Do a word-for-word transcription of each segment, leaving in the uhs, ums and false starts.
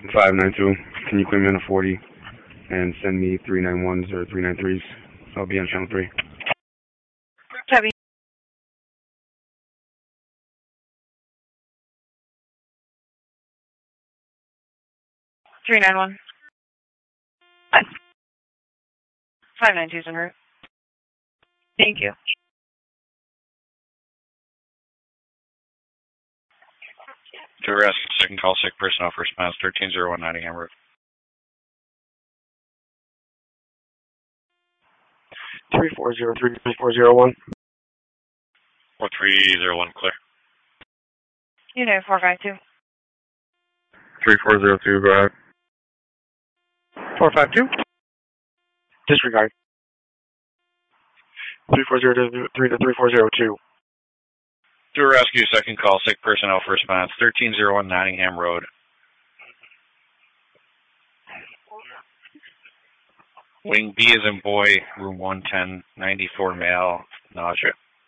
five nine two. Can you clear me on a forty and send me three nine ones or three nine threes? I'll be on channel three. Copy. three nine one. five nine two is en route. Thank you. To arrest, second call, sick personnel for response, thirteen oh one Nottingham Road. three four zero three, three four zero one. four three zero one, clear. Unit four five two. three four zero two, go ahead. four five two. Disregard. three four zero three to three four zero two. To rescue, second call, sick personnel for response, thirteen oh one Nottingham Road. Wing B is in boy, room one ten, ninety-four male, nausea.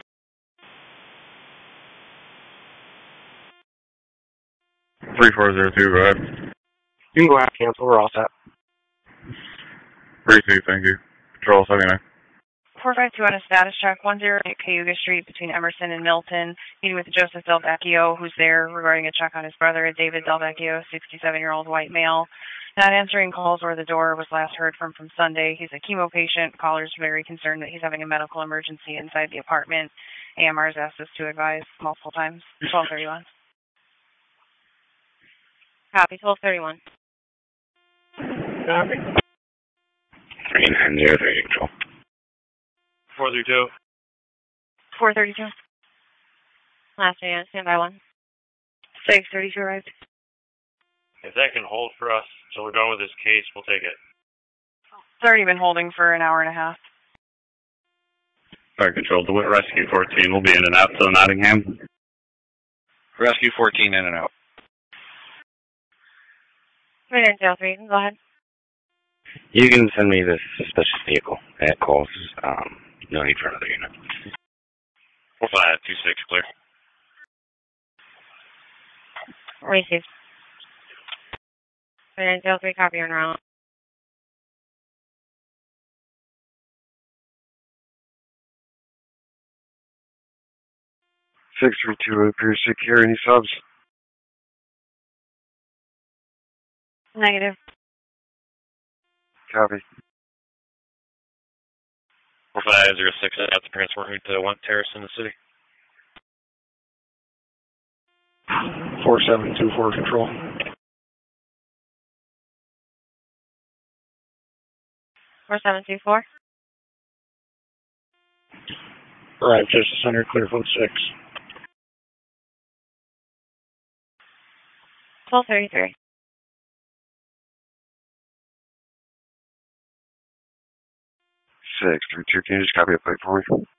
three four zero two, go ahead. You can go ahead, cancel, we're all set. Briefly, thank you. Control seventy-nine. four five two on a status check, one oh eight Cayuga Street between Emerson and Milton, meeting with Joseph Del Vecchio, who's there regarding a check on his brother, David Del Vecchio, sixty-seven-year-old white male. Not answering calls where the door was last heard from from Sunday. He's a chemo patient. Caller's very concerned that he's having a medical emergency inside the apartment. A M R has asked us to advise multiple times. twelve thirty-one. Copy, twelve thirty-one. Copy. three nine zero three, control. four three two. four thirty-two. Last man, standby one. six thirty-two arrived. If that can hold for us until we're done with this case, we'll take it. It's already been holding for an hour and a half. Fire control, DeWitt Rescue fourteen will be in and out to Nottingham. Rescue fourteen in and out. three nine zero three, go ahead. You can send me this suspicious vehicle at calls. Um, no need for another unit. four five two six, clear. Received. three nine zero three, copy on route. six three two appears secure. Any subs? Negative. Copy. four five zero six, that's the transport to one terrace in the city. four seven two four, control. four seven two four. Right, just center, clear phone six. twelve thirty-three. six three two, can you just copy a plate for me?